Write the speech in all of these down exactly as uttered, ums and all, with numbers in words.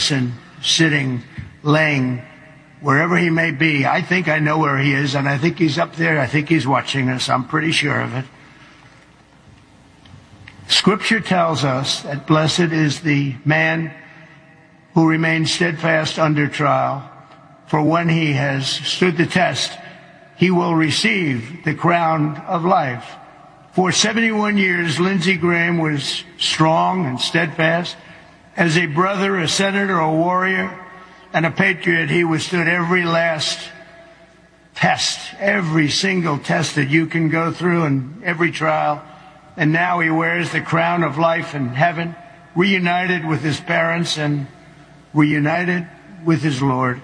person sitting, laying, wherever he may be. I think I know where he is, and I think he's up there. I think he's watching us. I'm pretty sure of it. Scripture tells us that blessed is the man who remains steadfast under trial, for when he has stood the test, he will receive the crown of life. For seventy-one years, Lindsey Graham was strong and steadfast. As a brother, a senator, a warrior, and a patriot, he withstood every last test, every single test that you can go through and every trial. And now he wears the crown of life in heaven, reunited with his parents and reunited with his Lord.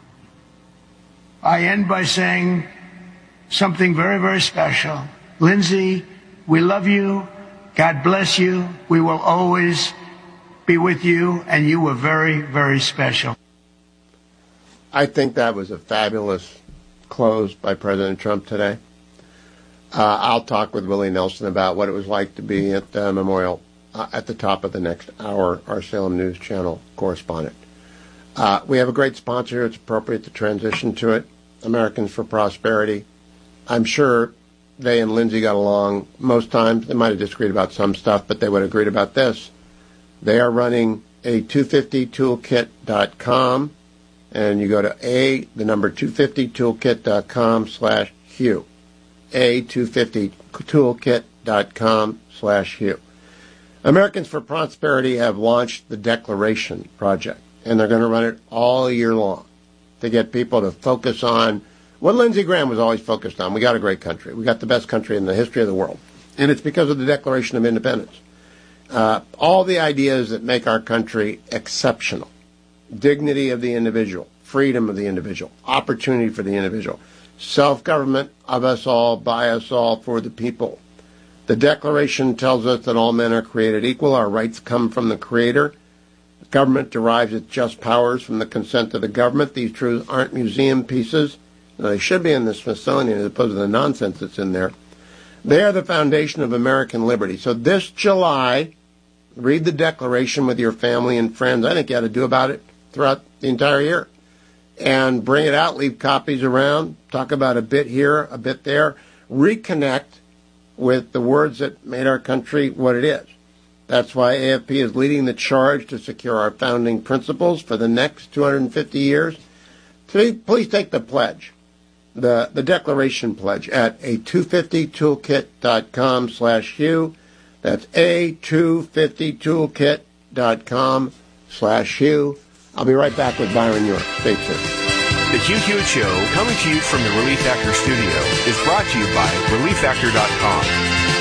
I end by saying something very, very special. Lindsey, we love you. God bless you. We will always be with you, and you were very, very special. I think that was a fabulous close by President Trump today. Uh, I'll talk with Willie Nelson about what it was like to be at the memorial uh, at the top of the next hour, our Salem News Channel correspondent. Uh, we have a great sponsor. It's appropriate to transition to it. Americans for Prosperity. I'm sure they and Lindsey got along most times. They might have disagreed about some stuff, but they would have agreed about this. They are running a two fifty toolkit dot com, and you go to a, the number two fifty toolkit dot com slash Hugh. a two fifty toolkit dot com slash Hugh. Americans for Prosperity have launched the Declaration Project, and they're going to run it all year long to get people to focus on what Lindsey Graham was always focused on. We got a great country. We got the best country in the history of the world, and it's because of the Declaration of Independence. Uh, all the ideas that make our country exceptional, dignity of the individual, freedom of the individual, opportunity for the individual, self-government of us all, by us all, for the people. The Declaration tells us that all men are created equal. Our rights come from the Creator. The government derives its just powers from the consent of the government. These truths aren't museum pieces. Now, they should be in the Smithsonian as opposed to the nonsense that's in there. They are the foundation of American liberty. So this July, read the Declaration with your family and friends. I think you ought to do about it throughout the entire year. And bring it out, leave copies around, talk about a bit here, a bit there, reconnect with the words that made our country what it is. That's why A F P is leading the charge to secure our founding principles for the next two hundred fifty years. Today, please take the pledge, the, the Declaration Pledge, at a two fifty toolkit dot com slash Hugh. That's a two fifty toolkit dot com slash Hugh. I'll be right back with Byron York. Stay tuned. The Hugh Hewitt Show, coming to you from the Relief Factor studio, is brought to you by relief factor dot com.